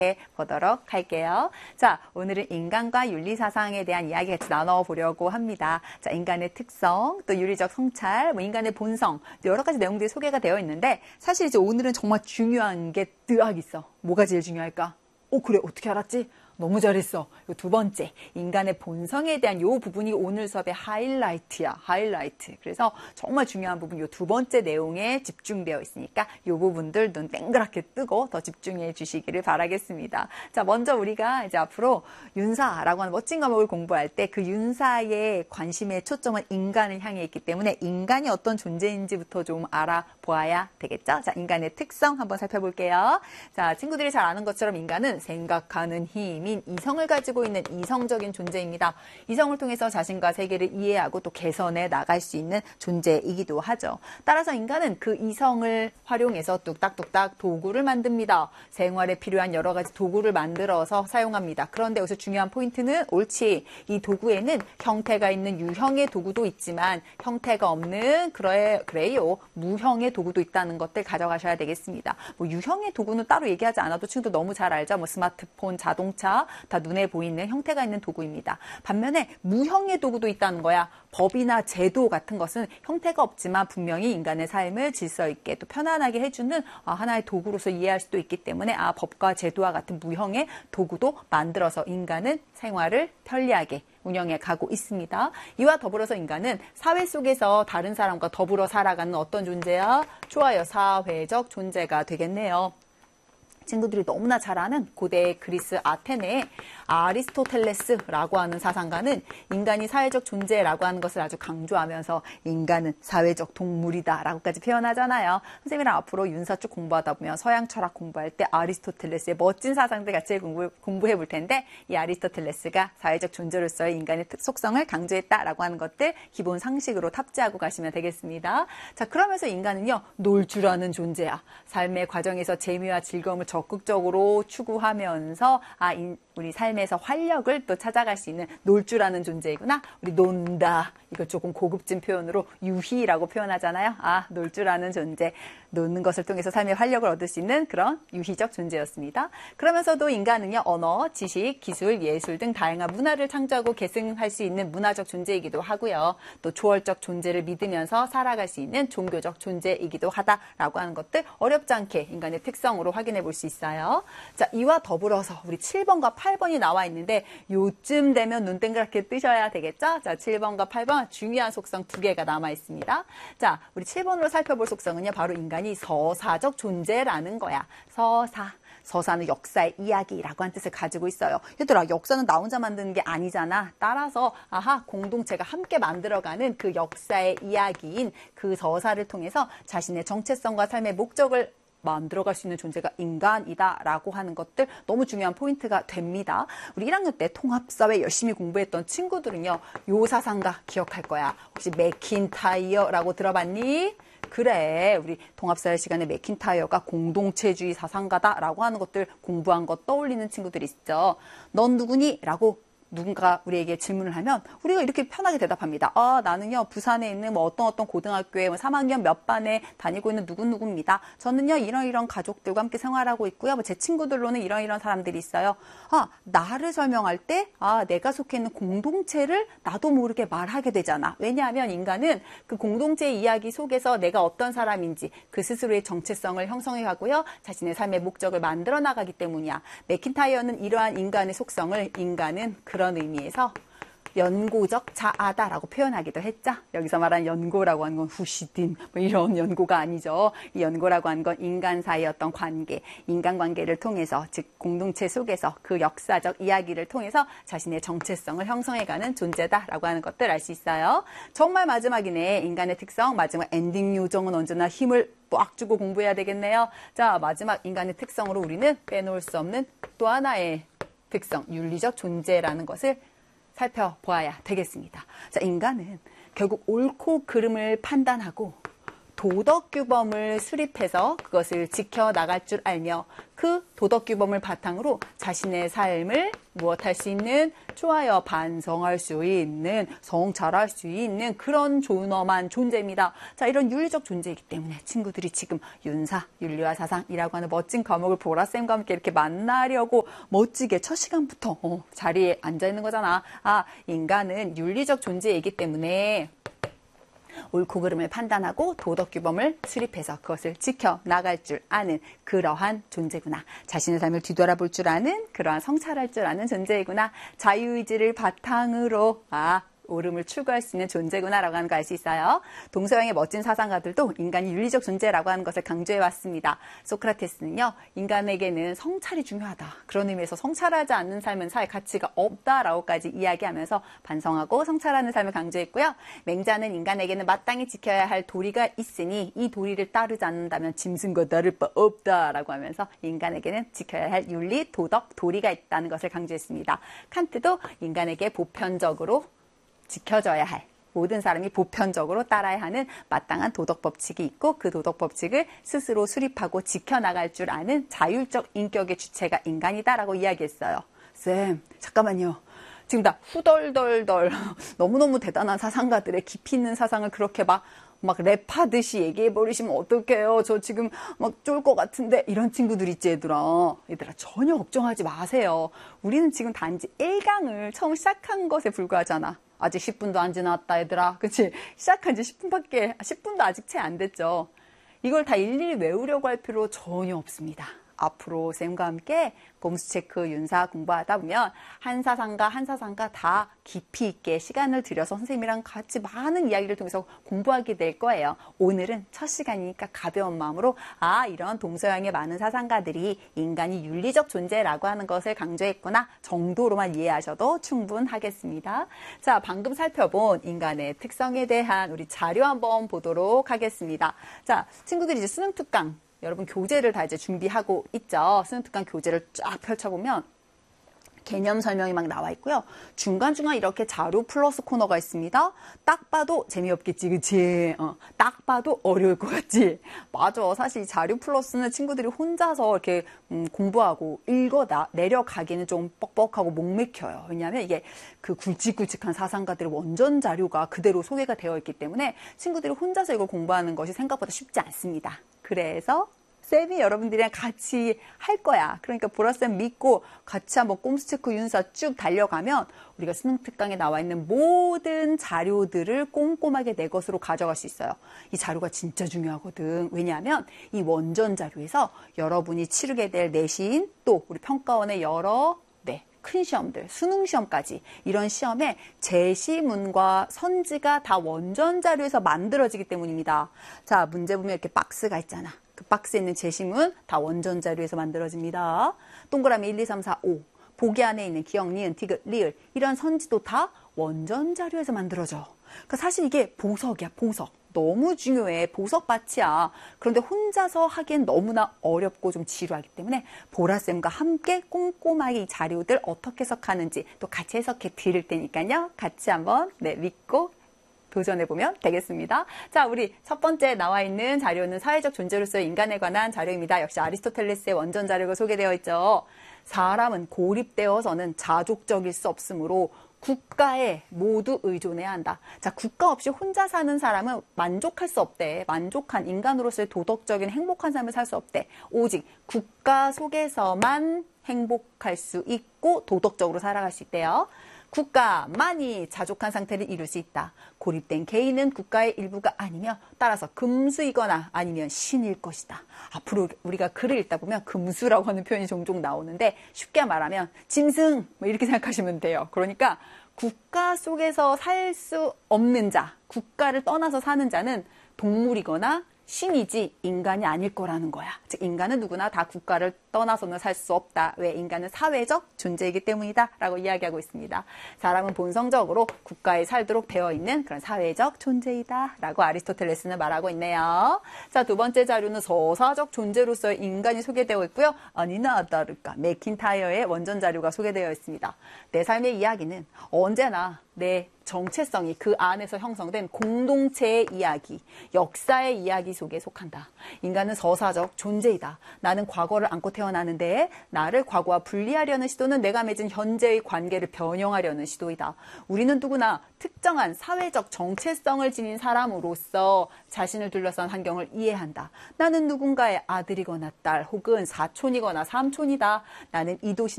보도록 할게요. 자, 오늘은 인간과 윤리사상에 대한 이야기 같이 나눠보려고 합니다. 자, 인간의 특성, 또 윤리적 성찰, 인간의 본성, 여러 가지 내용들이 소개가 되어 있는데 사실 이제 오늘은 정말 중요한 게 뜨악 있어. 뭐가 제일 중요할까? 그래, 어떻게 알았지? 너무 잘했어. 요 두 번째, 인간의 본성에 대한 요 부분이 오늘 수업의 하이라이트야. 하이라이트. 그래서 정말 중요한 부분 요 두 번째 내용에 집중되어 있으니까 요 부분들 눈 땡그랗게 뜨고 더 집중해 주시기를 바라겠습니다. 자, 먼저 우리가 이제 앞으로 윤사라고 하는 멋진 과목을 공부할 때 그 윤사의 관심의 초점은 인간을 향해 있기 때문에 인간이 어떤 존재인지부터 좀 알아보아야 되겠죠? 자, 인간의 특성 한번 살펴볼게요. 자, 친구들이 잘 아는 것처럼 인간은 생각하는 힘이 이성을 가지고 있는 이성적인 존재입니다. 이성을 통해서 자신과 세계를 이해하고 또 개선해 나갈 수 있는 존재이기도 하죠. 따라서 인간은 그 이성을 활용해서 뚝딱뚝딱 도구를 만듭니다. 생활에 필요한 여러 가지 도구를 만들어서 사용합니다. 그런데 여기서 중요한 포인트는 옳지. 이 도구에는 형태가 있는 유형의 도구도 있지만 형태가 없는 그래요. 무형의 도구도 있다는 것들 가져가셔야 되겠습니다. 유형의 도구는 따로 얘기하지 않아도 친구들 너무 잘 알죠. 스마트폰, 자동차 다 눈에 보이는 형태가 있는 도구입니다. 반면에 무형의 도구도 있다는 거야. 법이나 제도 같은 것은 형태가 없지만 분명히 인간의 삶을 질서 있게 또 편안하게 해주는 하나의 도구로서 이해할 수도 있기 때문에 법과 제도와 같은 무형의 도구도 만들어서 인간은 생활을 편리하게 운영해 가고 있습니다. 이와 더불어서 인간은 사회 속에서 다른 사람과 더불어 살아가는 어떤 존재야? 좋아요. 사회적 존재가 되겠네요. 친구들이 너무나 잘 아는 고대 그리스 아테네의 아리스토텔레스라고 하는 사상가는 인간이 사회적 존재라고 하는 것을 아주 강조하면서 인간은 사회적 동물이다 라고까지 표현하잖아요. 선생님이랑 앞으로 윤사 쪽 공부하다 보면 서양 철학 공부할 때 아리스토텔레스의 멋진 사상들 같이 공부해 볼 텐데 이 아리스토텔레스가 사회적 존재로서의 인간의 속성을 강조했다라고 하는 것들 기본 상식으로 탑재하고 가시면 되겠습니다. 자, 그러면서 인간은요, 놀 줄 아는 존재야. 삶의 과정에서 재미와 즐거움을 적극적으로 추구하면서 우리 삶에서 활력을 또 찾아갈 수 있는 놀 줄 아는 존재이구나. 우리 논다. 이거 조금 고급진 표현으로 유희라고 표현하잖아요. 놀 줄 아는 존재. 노는 것을 통해서 삶의 활력을 얻을 수 있는 그런 유희적 존재였습니다. 그러면서도 인간은요, 언어, 지식, 기술, 예술 등 다양한 문화를 창조하고 계승할 수 있는 문화적 존재이기도 하고요. 또 초월적 존재를 믿으면서 살아갈 수 있는 종교적 존재이기도 하다라고 하는 것들 어렵지 않게 인간의 특성으로 확인해 볼 수 있어요. 자, 이와 더불어서 우리 7번과 8번이 나와 있는데 요쯤 되면 눈 땡그랗게 뜨셔야 되겠죠? 자, 7번과 8번 중요한 속성 두 개가 남아 있습니다. 자, 우리 7번으로 살펴볼 속성은요, 바로 인간이 서사적 존재라는 거야. 서사는 역사의 이야기라고 하는 뜻을 가지고 있어요. 얘들아, 역사는 나 혼자 만드는 게 아니잖아. 따라서 공동체가 함께 만들어가는 그 역사의 이야기인 그 서사를 통해서 자신의 정체성과 삶의 목적을 만들어갈 수 있는 존재가 인간이다라고 하는 것들 너무 중요한 포인트가 됩니다. 우리 1학년 때 통합사회 열심히 공부했던 친구들은요, 요 사상가 기억할 거야. 혹시 맥킨타이어라고 들어봤니? 그래, 우리 통합사회 시간에 맥킨타이어가 공동체주의 사상가다라고 하는 것들 공부한 거 떠올리는 친구들이 있죠. 넌 누구니? 라고 누군가 우리에게 질문을 하면 우리가 이렇게 편하게 대답합니다. 나는요, 부산에 있는 어떤 고등학교에 3학년 몇 반에 다니고 있는 누구누구입니다. 저는요, 이런 가족들과 함께 생활하고 있고요. 제 친구들로는 이런 사람들이 있어요. 나를 설명할 때, 내가 속해 있는 공동체를 나도 모르게 말하게 되잖아. 왜냐하면 인간은 그 공동체 이야기 속에서 내가 어떤 사람인지 그 스스로의 정체성을 형성해 가고요. 자신의 삶의 목적을 만들어 나가기 때문이야. 맥킨타이어는 이러한 인간의 속성을 인간은 그런 의미에서 연고적 자아다라고 표현하기도 했죠. 여기서 말하는 연고라고 하는 건 후시딘 이런 연고가 아니죠. 이 연고라고 하는 건 인간 사이의 어떤 관계, 인간관계를 통해서, 즉 공동체 속에서 그 역사적 이야기를 통해서 자신의 정체성을 형성해가는 존재다라고 하는 것들 알 수 있어요. 정말 마지막이네. 인간의 특성, 마지막 엔딩 요정은 언제나 힘을 꽉 주고 공부해야 되겠네요. 자, 마지막 인간의 특성으로 우리는 빼놓을 수 없는 또 하나의 특성, 윤리적 존재라는 것을 살펴보아야 되겠습니다. 자, 인간은 결국 옳고 그름을 판단하고 도덕규범을 수립해서 그것을 지켜나갈 줄 알며 그 도덕규범을 바탕으로 자신의 삶을 무엇할 수 있는, 좋아요, 반성할 수 있는, 성찰할 수 있는 그런 존엄한 존재입니다. 자, 이런 윤리적 존재이기 때문에 친구들이 지금 윤사, 윤리와 사상이라고 하는 멋진 과목을 보라쌤과 함께 이렇게 만나려고 멋지게 첫 시간부터 자리에 앉아있는 거잖아. 아, 인간은 윤리적 존재이기 때문에 옳고 그름을 판단하고 도덕규범을 수립해서 그것을 지켜나갈 줄 아는 그러한 존재구나. 자신의 삶을 뒤돌아볼 줄 아는, 그러한 성찰할 줄 아는 존재이구나. 자유의지를 바탕으로 옳음을 추구할 수 있는 존재구나라고 하는 걸 알 수 있어요. 동서양의 멋진 사상가들도 인간이 윤리적 존재라고 하는 것을 강조해 왔습니다. 소크라테스는요, 인간에게는 성찰이 중요하다. 그런 의미에서 성찰하지 않는 삶은 사회 가치가 없다라고까지 이야기하면서 반성하고 성찰하는 삶을 강조했고요. 맹자는 인간에게는 마땅히 지켜야 할 도리가 있으니 이 도리를 따르지 않는다면 짐승과 다를 바 없다라고 하면서 인간에게는 지켜야 할 윤리, 도덕, 도리가 있다는 것을 강조했습니다. 칸트도 인간에게 보편적으로 지켜져야 할, 모든 사람이 보편적으로 따라야 하는 마땅한 도덕 법칙이 있고 그 도덕 법칙을 스스로 수립하고 지켜나갈 줄 아는 자율적 인격의 주체가 인간이다라고 이야기했어요. 쌤, 잠깐만요. 지금 다 후덜덜덜 너무너무 대단한 사상가들의 깊이 있는 사상을 그렇게 막 랩하듯이 얘기해버리시면 어떡해요. 저 지금 막 쫄 것 같은데. 이런 친구들 있지, 얘들아. 얘들아, 전혀 걱정하지 마세요. 우리는 지금 단지 1강을 처음 시작한 것에 불과하잖아. 아직 10분도 안 지났다, 얘들아. 그치? 시작한 지 10분도 아직 채 안 됐죠. 이걸 다 일일이 외우려고 할 필요 전혀 없습니다. 앞으로 쌤과 함께 봄수체크 윤사 공부하다 보면 한 사상가 다 깊이 있게 시간을 들여서 선생님이랑 같이 많은 이야기를 통해서 공부하게 될 거예요. 오늘은 첫 시간이니까 가벼운 마음으로 이런 동서양의 많은 사상가들이 인간이 윤리적 존재라고 하는 것을 강조했구나 정도로만 이해하셔도 충분하겠습니다. 자, 방금 살펴본 인간의 특성에 대한 우리 자료 한번 보도록 하겠습니다. 자, 친구들이 이제 수능 특강 여러분 교재를 다 이제 준비하고 있죠. 수능 특강 교재를 쫙 펼쳐보면 개념 설명이 막 나와 있고요. 중간중간 이렇게 자료 플러스 코너가 있습니다. 딱 봐도 재미없겠지, 그치? 딱 봐도 어려울 것 같지? 맞아. 사실 이 자료 플러스는 친구들이 혼자서 이렇게 공부하고 내려가기는 좀 뻑뻑하고 목맥혀요. 왜냐하면 이게 그 굵직굵직한 사상가들의 원전 자료가 그대로 소개가 되어 있기 때문에 친구들이 혼자서 이걸 공부하는 것이 생각보다 쉽지 않습니다. 그래서 쌤이 여러분들이랑 같이 할 거야. 그러니까 보라쌤 믿고 같이 한번 꼼수체크 윤사 쭉 달려가면 우리가 수능 특강에 나와 있는 모든 자료들을 꼼꼼하게 내 것으로 가져갈 수 있어요. 이 자료가 진짜 중요하거든. 왜냐하면 이 원전 자료에서 여러분이 치르게 될 내신 또 우리 평가원의 여러 큰 시험들, 수능 시험까지 이런 시험에 제시문과 선지가 다 원전 자료에서 만들어지기 때문입니다. 자, 문제 보면 이렇게 박스가 있잖아. 그 박스에 있는 제시문 다 원전 자료에서 만들어집니다. 동그라미 1, 2, 3, 4, 5. 보기 안에 있는 기역, 니은, 디귿, 리을 이런 선지도 다 원전 자료에서 만들어져. 그러니까 사실 이게 보석이야, 보석. 너무 중요해. 보석밭이야. 그런데 혼자서 하기엔 너무나 어렵고 좀 지루하기 때문에 보라쌤과 함께 꼼꼼하게 이 자료들 어떻게 해석하는지 또 같이 해석해 드릴 테니까요. 같이 한번 믿고 도전해보면 되겠습니다. 자, 우리 첫 번째 나와 있는 자료는 사회적 존재로서의 인간에 관한 자료입니다. 역시 아리스토텔레스의 원전 자료가 소개되어 있죠. 사람은 고립되어서는 자족적일 수 없으므로 국가에 모두 의존해야 한다. 자, 국가 없이 혼자 사는 사람은 만족할 수 없대. 만족한 인간으로서의 도덕적인 행복한 삶을 살 수 없대. 오직 국가 속에서만 행복할 수 있고 도덕적으로 살아갈 수 있대요. 국가만이 자족한 상태를 이룰 수 있다. 고립된 개인은 국가의 일부가 아니며 따라서 금수이거나 아니면 신일 것이다. 앞으로 우리가 글을 읽다 보면 금수라고 하는 표현이 종종 나오는데 쉽게 말하면 짐승 이렇게 생각하시면 돼요. 그러니까 국가 속에서 살 수 없는 자, 국가를 떠나서 사는 자는 동물이거나 신이지 인간이 아닐 거라는 거야. 즉 인간은 누구나 다 국가를 떠나서는 살 수 없다. 왜? 인간은 사회적 존재이기 때문이다. 라고 이야기하고 있습니다. 사람은 본성적으로 국가에 살도록 되어 있는 그런 사회적 존재이다. 라고 아리스토텔레스는 말하고 있네요. 자, 두 번째 자료는 서사적 존재로서의 인간이 소개되어 있고요. 아니나 다를까 맥킨타이어의 원전 자료가 소개되어 있습니다. 내 삶의 이야기는 언제나 내 정체성이 그 안에서 형성된 공동체의 이야기, 역사의 이야기 속에 속한다. 인간은 서사적 존재이다. 나는 과거를 안고 태어나는데 나를 과거와 분리하려는 시도는 내가 맺은 현재의 관계를 변형하려는 시도이다. 우리는 누구나 특정한 사회적 정체성을 지닌 사람으로서 자신을 둘러싼 환경을 이해한다. 나는 누군가의 아들이거나 딸 혹은 사촌이거나 삼촌이다. 나는 이 도시